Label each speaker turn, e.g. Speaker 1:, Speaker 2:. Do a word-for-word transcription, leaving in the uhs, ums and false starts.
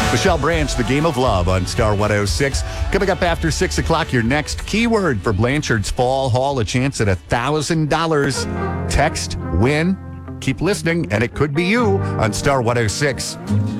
Speaker 1: Michelle Branch, The Game of Love on Star one oh six. Coming up after six o'clock, your next keyword for Blanchard's Fall Haul, a chance at one thousand dollars. Text, win, keep listening, and it could be you on Star one oh six.